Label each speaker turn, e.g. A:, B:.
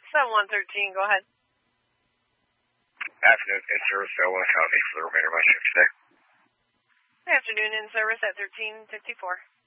A: 7113, go ahead.
B: Afternoon, in service. I want to copy for the remainder of my shift today.
A: Good afternoon, in service at 1354.